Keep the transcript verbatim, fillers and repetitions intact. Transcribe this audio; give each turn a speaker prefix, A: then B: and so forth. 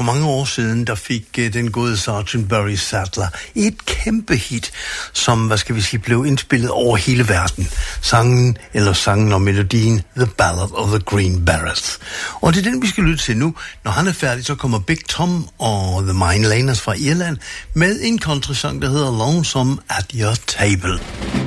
A: For mange år siden, der fik uh, den gode sergeant Barry Sadler et kæmpe hit, som, hvad skal vi sige, blev indspillet over hele verden. Sangen, eller sangen og melodien, The Ballad of the Green Berets. Og det er den, vi skal lytte til nu. Når han er færdig, så kommer Big Tom og The Minelaners fra Irland med en countrysang, der hedder Lonesome at Your Table.